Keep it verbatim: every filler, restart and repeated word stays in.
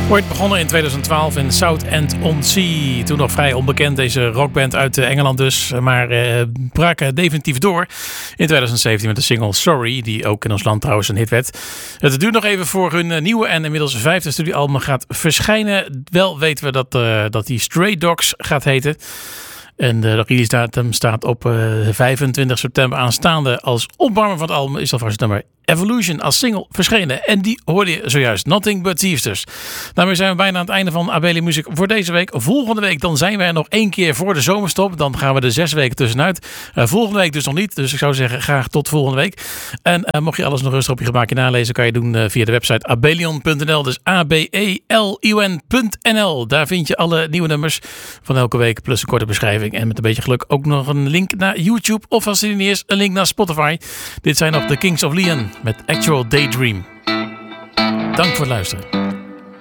Ooit begonnen in tweeduizend twaalf in Southend-on-Sea. Toen nog vrij onbekend, deze rockband uit Engeland dus. Maar uh, braken definitief door in tweeduizend zeventien met de single Sorry. Die ook in ons land trouwens een hit werd. Het duurt nog even voor hun nieuwe en inmiddels vijfde studioalbum gaat verschijnen. Wel weten we dat, uh, dat die Stray Dogs gaat heten. En de release datum staat op uh, vijfentwintig september aanstaande. Als opwarmer van het album is alvast het nummer Evolution als single verschenen. En die hoorde je zojuist. Nothing But Thieves dus. Daarmee zijn we bijna aan het einde van Abeli Music voor deze week. Volgende week dan zijn we er nog één keer voor de zomerstop. Dan gaan we er zes weken tussenuit. Uh, volgende week dus nog niet. Dus ik zou zeggen graag tot volgende week. En uh, mocht je alles nog rustig op je gemakje nalezen, kan je doen uh, via de website abelion punt n l. Dus A B E L I O N punt n l. Daar vind je alle nieuwe nummers van elke week. Plus een korte beschrijving. En met een beetje geluk ook nog een link naar YouTube. Of als het niet is, een link naar Spotify. Dit zijn nog de Kings of Leon met Actual Daydream. Dank voor het luisteren.